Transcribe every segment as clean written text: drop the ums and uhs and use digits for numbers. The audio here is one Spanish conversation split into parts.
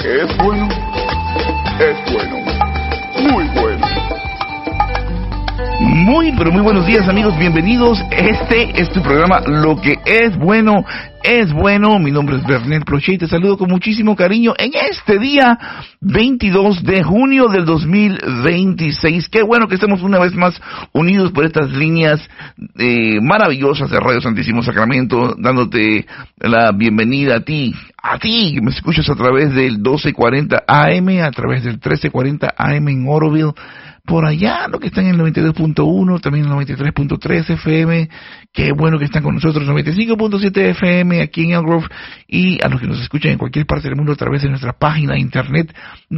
es bueno, es bueno, muy bueno. Muy, pero muy buenos días, amigos, bienvenidos. Este es tu programa, Lo que es bueno, es bueno. Mi nombre es Bernet Crochet y te saludo con muchísimo cariño en este día 22 de junio del 2026. Qué bueno que estemos una vez más unidos por estas líneas maravillosas de Radio Santísimo Sacramento, dándote la bienvenida a ti que me escuchas a través del 1240 AM, a través del 1340 AM en Oroville, por allá, los que están en el 92.1, también en el 93.3 FM, qué bueno que están con nosotros, 95.7 FM aquí en Elk Grove, y a los que nos escuchan en cualquier parte del mundo a través de nuestra página de internet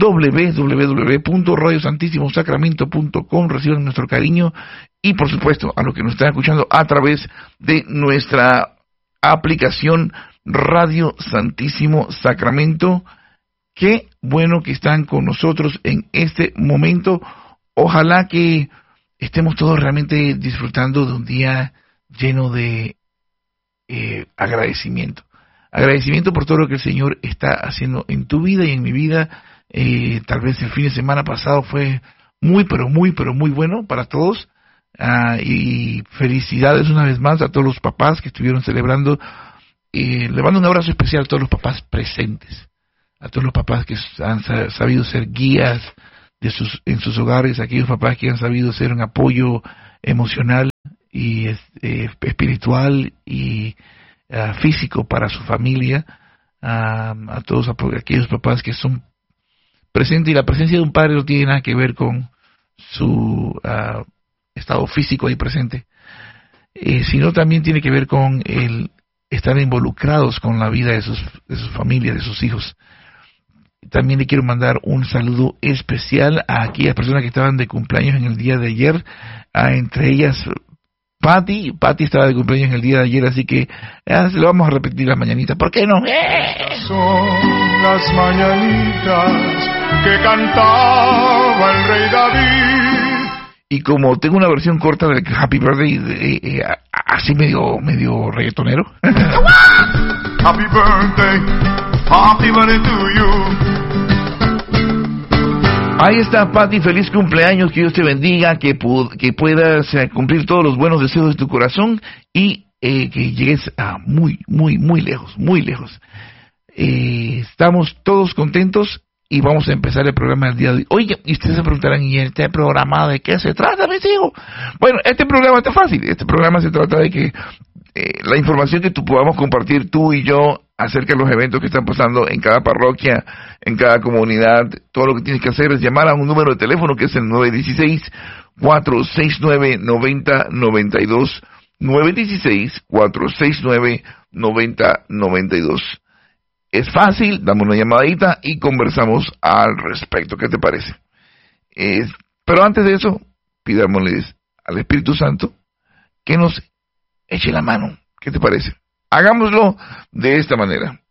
www.radiosantissimosacramento.com. Reciban nuestro cariño, y por supuesto a los que nos están escuchando a través de nuestra aplicación Radio Santísimo Sacramento. Qué bueno que están con nosotros en este momento. Ojalá que estemos todos realmente disfrutando de un día lleno de agradecimiento. Agradecimiento por todo lo que el Señor está haciendo en tu vida y en mi vida. Tal vez el fin de semana pasado fue muy bueno para todos. Y felicidades una vez más a todos los papás que estuvieron celebrando. Le mando un abrazo especial a todos los papás presentes, a todos los papás que han sabido ser guías en sus hogares, aquellos papás que han sabido ser un apoyo emocional y espiritual y físico para su familia, a todos aquellos papás que son presentes, y la presencia de un padre no tiene nada que ver con su estado físico ahí presente, sino también tiene que ver con el estar involucrados con la vida de sus familias, de sus hijos. También le quiero mandar un saludo especial a aquellas personas que estaban de cumpleaños en el día de ayer, entre ellas Patty estaba de cumpleaños en el día de ayer, así que se lo vamos a repetir las mañanitas. ¿Por qué no? Estas son las mañanitas que cantaba el rey David. Y como tengo una versión corta del Happy Birthday, así medio reggaetonero. Happy birthday to you. Ahí está, Patty, feliz cumpleaños, que Dios te bendiga, que puedas cumplir todos los buenos deseos de tu corazón y que llegues a muy lejos. Estamos todos contentos y vamos a empezar el programa del día de hoy. Oye, y ustedes se preguntarán, ¿y este programa de qué se trata, mis hijos? Bueno, este programa está fácil. Este programa se trata de que la información que podamos compartir tú y yo acerca de los eventos que están pasando en cada parroquia, en cada comunidad. Todo lo que tienes que hacer es llamar a un número de teléfono que es el 916-469-9092, 916-469-9092. Es fácil, dame una llamadita y conversamos al respecto. ¿Qué te parece? Pero antes de eso, pidámosles al Espíritu Santo que nos eche la mano. ¿Qué te parece? Hagámoslo de esta manera.